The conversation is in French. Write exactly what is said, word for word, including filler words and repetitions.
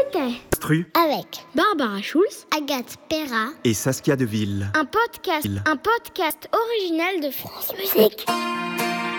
C'était Stru avec Barbara Schulz, Agathe Perra et Saskia Deville. un podcast, un podcast original de France Musique.